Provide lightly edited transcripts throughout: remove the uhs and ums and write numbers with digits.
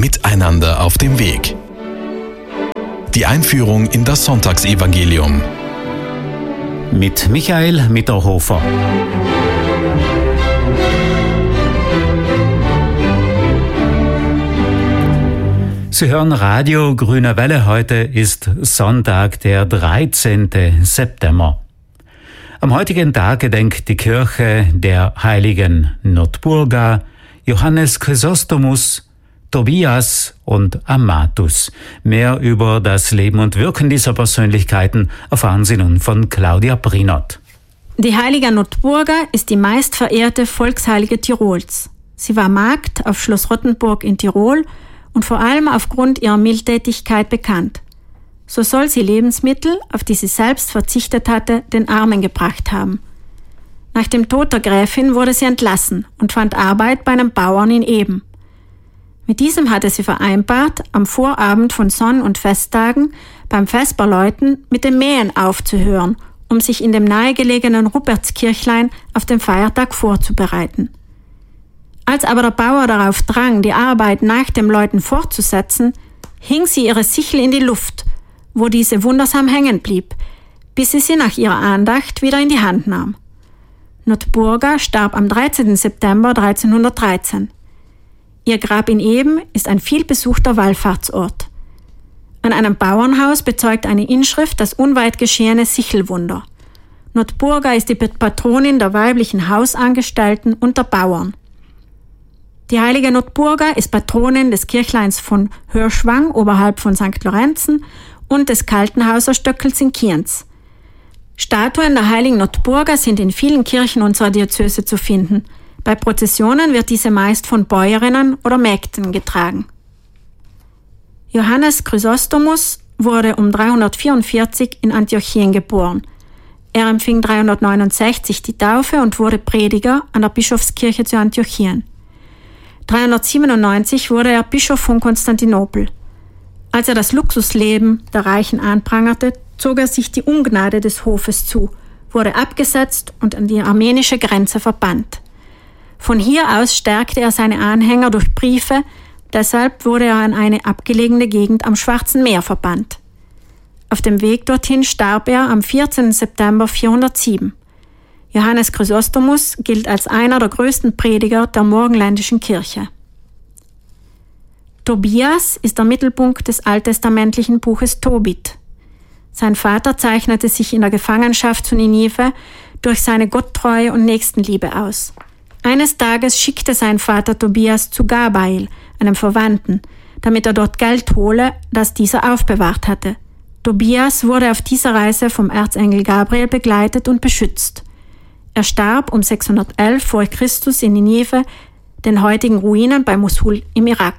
Miteinander auf dem Weg. Die Einführung in das Sonntagsevangelium. Mit Michael Mitterhofer. Sie hören Radio Grüne Welle. Heute ist Sonntag, der 13. September. Am heutigen Tag gedenkt die Kirche der Heiligen Notburga, Johannes Chrysostomus, Tobias und Amatus. Mehr über das Leben und Wirken dieser Persönlichkeiten erfahren Sie nun von Claudia Brinot. Die Heilige Notburga ist die meistverehrte Volksheilige Tirols. Sie war Magd auf Schloss Rottenburg in Tirol und vor allem aufgrund ihrer Mildtätigkeit bekannt. So soll sie Lebensmittel, auf die sie selbst verzichtet hatte, den Armen gebracht haben. Nach dem Tod der Gräfin wurde sie entlassen und fand Arbeit bei einem Bauern in Eben. Mit diesem hatte sie vereinbart, am Vorabend von Sonn- und Festtagen beim Vesperläuten mit dem Mähen aufzuhören, um sich in dem nahegelegenen Rupertskirchlein auf den Feiertag vorzubereiten. Als aber der Bauer darauf drang, die Arbeit nach dem Läuten fortzusetzen, hing sie ihre Sichel in die Luft, wo diese wundersam hängen blieb, bis sie nach ihrer Andacht wieder in die Hand nahm. Notburga starb am 13. September 1313. Ihr Grab in Eben ist ein vielbesuchter Wallfahrtsort. An einem Bauernhaus bezeugt eine Inschrift das unweit geschehene Sichelwunder. Notburga ist die Patronin der weiblichen Hausangestellten und der Bauern. Die heilige Notburga ist Patronin des Kirchleins von Hörschwang oberhalb von St. Lorenzen und des Kaltenhauser Stöckels in Kienz. Statuen der heiligen Notburga sind in vielen Kirchen unserer Diözese zu finden. Bei Prozessionen wird diese meist von Bäuerinnen oder Mägden getragen. Johannes Chrysostomus wurde um 344 in Antiochien geboren. Er empfing 369 die Taufe und wurde Prediger an der Bischofskirche zu Antiochien. 397 wurde er Bischof von Konstantinopel. Als er das Luxusleben der Reichen anprangerte, zog er sich die Ungnade des Hofes zu, wurde abgesetzt und an die armenische Grenze verbannt. Von hier aus stärkte er seine Anhänger durch Briefe, deshalb wurde er an eine abgelegene Gegend am Schwarzen Meer verbannt. Auf dem Weg dorthin starb er am 14. September 407. Johannes Chrysostomus gilt als einer der größten Prediger der morgenländischen Kirche. Tobias ist der Mittelpunkt des alttestamentlichen Buches Tobit. Sein Vater zeichnete sich in der Gefangenschaft zu Ninive durch seine Gotttreue und Nächstenliebe aus. Eines Tages schickte sein Vater Tobias zu Gabail, einem Verwandten, damit er dort Geld hole, das dieser aufbewahrt hatte. Tobias wurde auf dieser Reise vom Erzengel Gabriel begleitet und beschützt. Er starb um 611 vor Christus in Ninive, den heutigen Ruinen bei Mosul im Irak.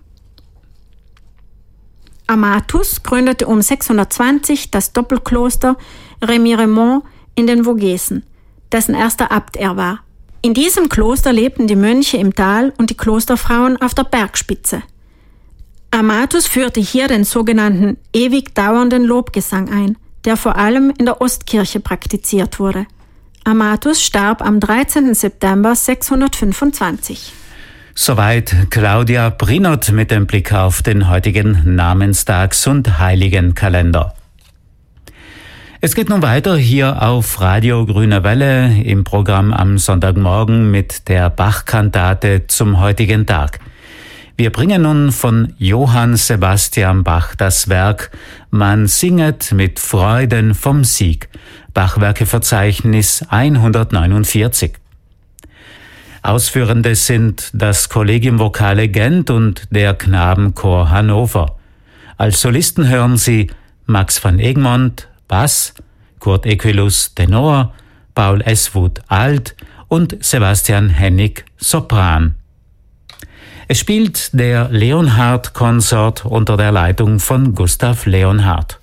Amatus gründete um 620 das Doppelkloster Remiremont in den Vogesen, dessen erster Abt er war. In diesem Kloster lebten die Mönche im Tal und die Klosterfrauen auf der Bergspitze. Amatus führte hier den sogenannten ewig dauernden Lobgesang ein, der vor allem in der Ostkirche praktiziert wurde. Amatus starb am 13. September 625. Soweit Claudia Brinot mit dem Blick auf den heutigen Namenstags- und Heiligenkalender. Es geht nun weiter hier auf Radio Grüne Welle im Programm am Sonntagmorgen mit der Bach-Kantate zum heutigen Tag. Wir bringen nun von Johann Sebastian Bach das Werk Man singet mit Freuden vom Sieg, Bachwerkeverzeichnis 149. Ausführende sind das Collegium Vocale Gent und der Knabenchor Hannover. Als Solisten hören Sie Max van Egmond, Bass, Kurt Equilus, Tenor, Paul Eswood, Alt und Sebastian Hennig, Sopran. Es spielt der Leonhard Consort unter der Leitung von Gustav Leonhard.